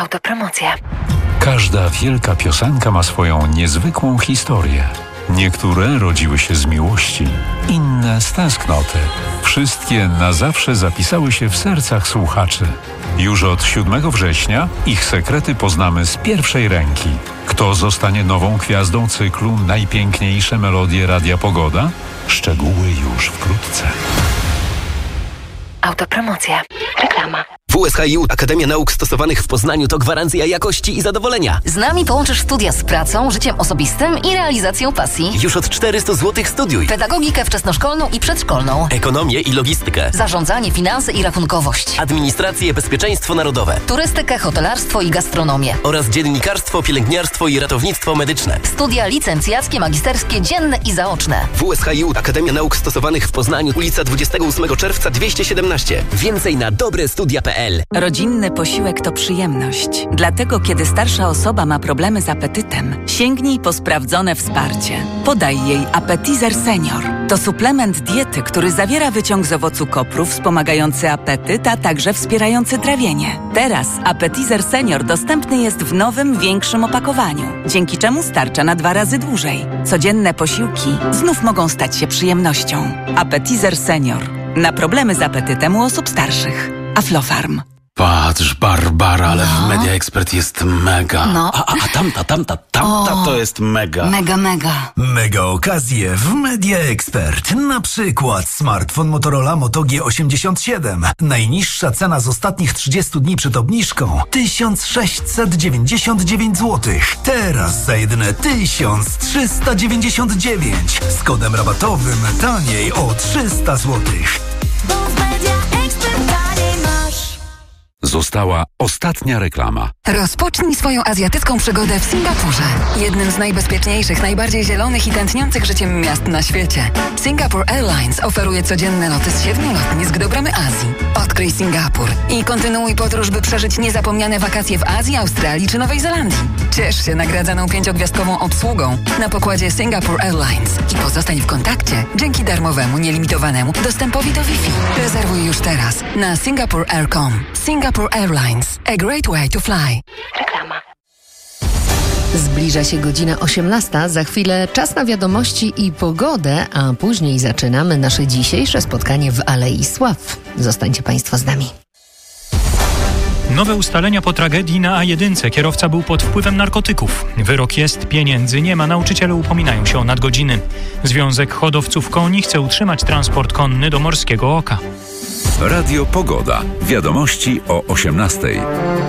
Autopromocja. Każda wielka piosenka ma swoją niezwykłą historię. Niektóre rodziły się z miłości, inne z tęsknoty. Wszystkie na zawsze zapisały się w sercach słuchaczy. Już od 7 września ich sekrety poznamy z pierwszej ręki. Kto zostanie nową gwiazdą cyklu Najpiękniejsze melodie Radia Pogoda? Szczegóły już wkrótce. Autopromocja. Reklama. WSHiU Akademia Nauk Stosowanych w Poznaniu to gwarancja jakości i zadowolenia. Z nami połączysz studia z pracą, życiem osobistym i realizacją pasji. Już od 400 zł studiuj. Pedagogikę wczesnoszkolną i przedszkolną. Ekonomię i logistykę. Zarządzanie, finanse i rachunkowość. Administrację, bezpieczeństwo narodowe. Turystykę, hotelarstwo i gastronomię. Oraz dziennikarstwo, pielęgniarstwo i ratownictwo medyczne. Studia licencjackie, magisterskie, dzienne i zaoczne. WSHiU Akademia Nauk Stosowanych w Poznaniu, ulica 28 czerwca 217. Więcej na dobrestudia.pl. Rodzinny posiłek to przyjemność. Dlatego, kiedy starsza osoba ma problemy z apetytem, sięgnij po sprawdzone wsparcie. Podaj jej Appetizer Senior. To suplement diety, który zawiera wyciąg z owocu kopru wspomagający apetyt, a także wspierający trawienie. Teraz Appetizer Senior dostępny jest w nowym, większym opakowaniu, dzięki czemu starcza na 2 razy dłużej. Codzienne posiłki znów mogą stać się przyjemnością. Appetizer Senior. Na problemy z apetytem u osób starszych. Aflofarm. Patrz, Barbara, ale w Media Expert jest mega. No. A tamta to jest mega. Mega. Mega okazje w Media Expert. Na przykład smartfon Motorola Moto G87. Najniższa cena z ostatnich 30 dni przed obniżką 1699 zł. Teraz za jedyne 1399. Z kodem rabatowym taniej o 300 zł. Została ostatnia reklama. Rozpocznij swoją azjatycką przygodę w Singapurze. Jednym z najbezpieczniejszych, najbardziej zielonych i tętniących życiem miast na świecie. Singapore Airlines oferuje codzienne loty z 7 lotnisk do bramy Azji. Odkryj Singapur i kontynuuj podróż, by przeżyć niezapomniane wakacje w Azji, Australii czy Nowej Zelandii. Ciesz się nagradzaną 5-gwiazdkową obsługą na pokładzie Singapore Airlines i pozostań w kontakcie dzięki darmowemu, nielimitowanemu dostępowi do Wi-Fi. Rezerwuj już teraz na singaporeair.com. Singapore Airlines. A great way to fly. Reklama. Zbliża się godzina 18. Za chwilę czas na wiadomości i pogodę, a później zaczynamy nasze dzisiejsze spotkanie w Alei Sław. Zostańcie Państwo z nami. Nowe ustalenia po tragedii na A1. Kierowca był pod wpływem narkotyków. Wyrok jest, pieniędzy nie ma. Nauczyciele upominają się o nadgodziny. Związek Hodowców Koni chce utrzymać transport konny do Morskiego Oka. Radio Pogoda. Wiadomości o 18:00.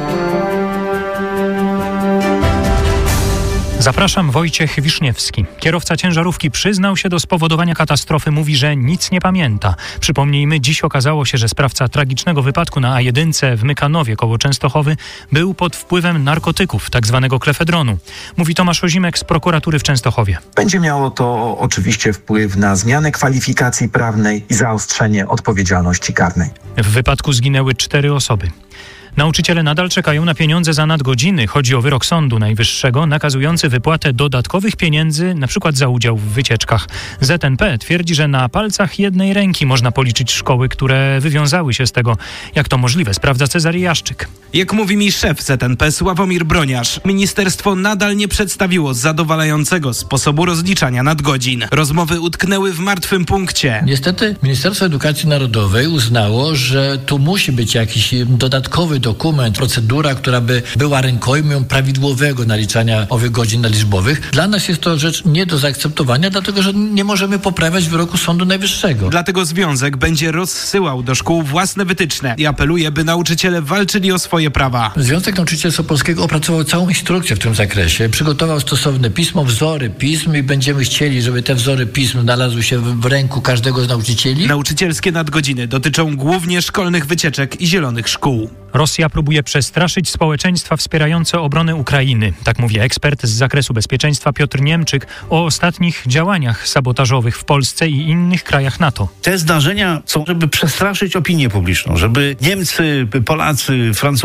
Zapraszam, Wojciech Wiszniewski. Kierowca ciężarówki przyznał się do spowodowania katastrofy. Mówi, że nic nie pamięta. Przypomnijmy, dziś okazało się, że sprawca tragicznego wypadku na A1 w Mykanowie koło Częstochowy był pod wpływem narkotyków, tzw. klefedronu. Mówi Tomasz Ozimek z prokuratury w Częstochowie. Będzie miało to oczywiście wpływ na zmianę kwalifikacji prawnej i zaostrzenie odpowiedzialności karnej. W wypadku zginęły 4 osoby. Nauczyciele nadal czekają na pieniądze za nadgodziny. Chodzi o wyrok Sądu Najwyższego nakazujący wypłatę dodatkowych pieniędzy, np. za udział w wycieczkach. ZNP twierdzi, że na palcach jednej ręki można policzyć szkoły, które wywiązały się z tego. Jak to możliwe, sprawdza Cezary Jaszczyk. Jak mówi mi szef ZNP Sławomir Broniarz, ministerstwo nadal nie przedstawiło zadowalającego sposobu rozliczania nadgodzin. Rozmowy utknęły w martwym punkcie. Niestety Ministerstwo Edukacji Narodowej uznało, że tu musi być jakiś dodatkowy dokument, procedura, która by była rękojmią prawidłowego naliczania owych godzin liczbowych. Dla nas jest to rzecz nie do zaakceptowania, dlatego że nie możemy poprawiać wyroku Sądu Najwyższego. Dlatego związek będzie rozsyłał do szkół własne wytyczne i apeluje, by nauczyciele walczyli o swoje prawa. Związek Nauczycielstwa Polskiego opracował całą instrukcję w tym zakresie, przygotował stosowne pismo, wzory pism i będziemy chcieli, żeby te wzory pism znalazły się w ręku każdego z nauczycieli. Nauczycielskie nadgodziny dotyczą głównie szkolnych wycieczek i zielonych szkół. Rosja próbuje przestraszyć społeczeństwa wspierające obronę Ukrainy. Tak mówi ekspert z zakresu bezpieczeństwa Piotr Niemczyk o ostatnich działaniach sabotażowych w Polsce i innych krajach NATO. Te zdarzenia są, żeby przestraszyć opinię publiczną, żeby Niemcy, Polacy, Francuzi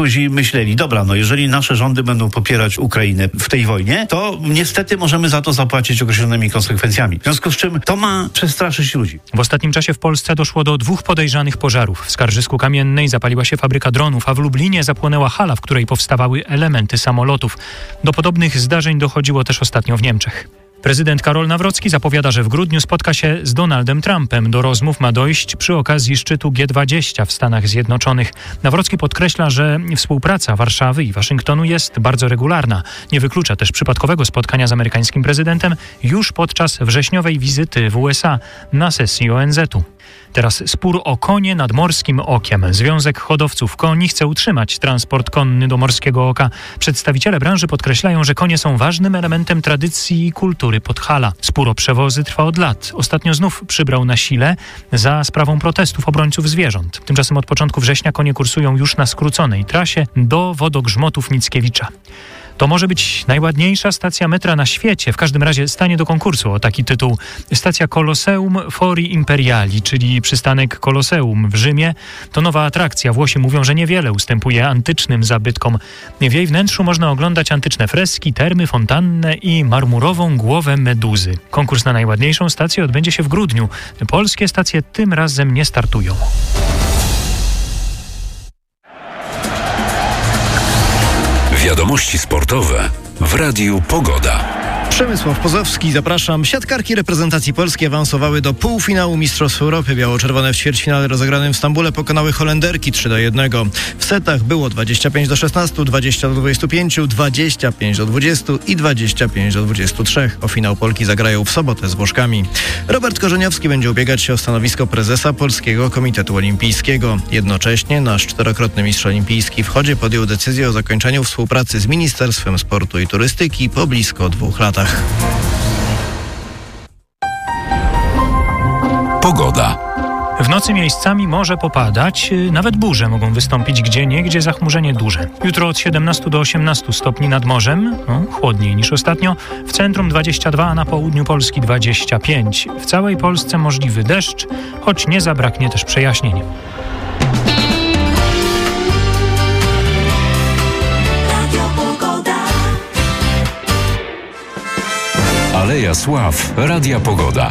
Gruzji myśleli, dobra, no jeżeli nasze rządy będą popierać Ukrainę w tej wojnie, to niestety możemy za to zapłacić określonymi konsekwencjami. W związku z czym to ma przestraszyć ludzi. W ostatnim czasie w Polsce doszło do 2 podejrzanych pożarów. W Skarżysku-Kamiennej zapaliła się fabryka dronów, a w Lublinie zapłonęła hala, w której powstawały elementy samolotów. Do podobnych zdarzeń dochodziło też ostatnio w Niemczech. Prezydent Karol Nawrocki zapowiada, że w grudniu spotka się z Donaldem Trumpem. Do rozmów ma dojść przy okazji szczytu G20 w Stanach Zjednoczonych. Nawrocki podkreśla, że współpraca Warszawy i Waszyngtonu jest bardzo regularna. Nie wyklucza też przypadkowego spotkania z amerykańskim prezydentem już podczas wrześniowej wizyty w USA na sesji ONZ-u. Teraz spór o konie nad Morskim Okiem. Związek Hodowców Koni chce utrzymać transport konny do Morskiego Oka. Przedstawiciele branży podkreślają, że konie są ważnym elementem tradycji i kultury Podhala. Spór o przewozy trwa od lat. Ostatnio znów przybrał na sile za sprawą protestów obrońców zwierząt. Tymczasem od początku września konie kursują już na skróconej trasie do Wodogrzmotów Mickiewicza. To może być najładniejsza stacja metra na świecie. W każdym razie stanie do konkursu o taki tytuł. Stacja Colosseum Fori Imperiali, czyli przystanek Koloseum w Rzymie. To nowa atrakcja. Włosi mówią, że niewiele ustępuje antycznym zabytkom. W jej wnętrzu można oglądać antyczne freski, termy, fontannę i marmurową głowę meduzy. Konkurs na najładniejszą stację odbędzie się w grudniu. Polskie stacje tym razem nie startują. Wiadomości sportowe w Radiu Pogoda. Przemysław Pozowski, zapraszam. Siatkarki reprezentacji Polski awansowały do półfinału Mistrzostw Europy. Biało-czerwone w ćwierćfinale rozegranym w Stambule pokonały Holenderki 3-1. W setach było 25-16, 20-25, 25-20 i 25-23. O finał Polki zagrają w sobotę z Włoszkami. Robert Korzeniowski będzie ubiegać się o stanowisko prezesa Polskiego Komitetu Olimpijskiego. Jednocześnie nasz 4-krotny mistrz olimpijski w chodzie podjął decyzję o zakończeniu współpracy z Ministerstwem Sportu i Turystyki po blisko 2 latach. Pogoda. W nocy miejscami może popadać, nawet burze mogą wystąpić gdzieniegdzie, zachmurzenie duże. Jutro od 17 do 18 stopni nad morzem, chłodniej niż ostatnio, w centrum 22, a na południu Polski 25. W całej Polsce możliwy deszcz, choć nie zabraknie też przejaśnień. Aleja Sław, Radia Pogoda.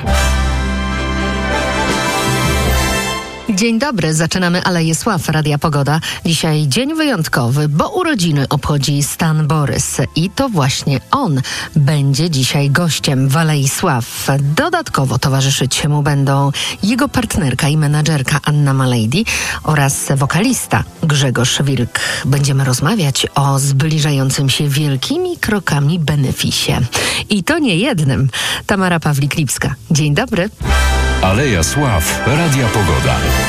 Dzień dobry, zaczynamy Aleję Sław, Radia Pogoda. Dzisiaj dzień wyjątkowy, bo urodziny obchodzi Stan Borys i to właśnie on będzie dzisiaj gościem w Alei Sław. Dodatkowo towarzyszyć mu będą jego partnerka i menadżerka Anna Malejdi oraz wokalista Grzegorz Wilk. Będziemy rozmawiać o zbliżającym się wielkimi krokami beneficie. I to nie jednym. Tamara Pawlik-Lipska. Dzień dobry. Aleja Sław, Radia Pogoda.